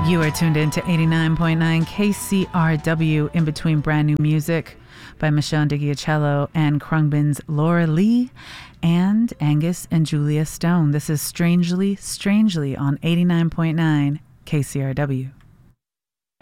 You are tuned in to 89.9 KCRW, in between brand new music by Michelle Digiacello and Khruangbin's Laura Lee and Angus and Julia Stone. This is Strangely on 89.9 KCRW.